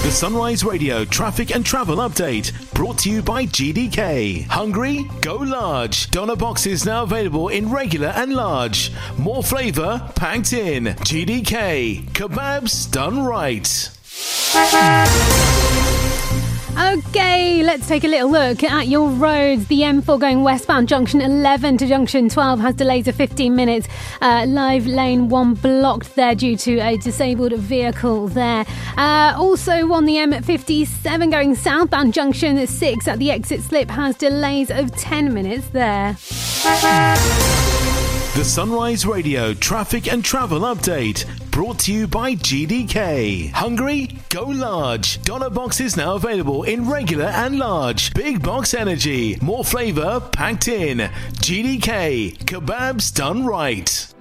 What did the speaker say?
The Sunrise Radio traffic and travel update brought to you by GDK. Hungry? Go large. Doner boxes now available in regular and large. More flavour packed in. GDK. Kebabs done right. Okay, let's take a little look at your roads. The M4 going westbound, junction 11 to junction 12 has delays of 15 minutes. Live lane 1 blocked there due to a disabled vehicle there. Also on the M57 going southbound, junction 6 at the exit slip has delays of 10 minutes there. The Sunrise Radio traffic and travel update brought to you by GDK. Hungry? Go large. Doner boxes now available in regular and large. Big box energy. More flavour packed in. GDK. Kebabs done right.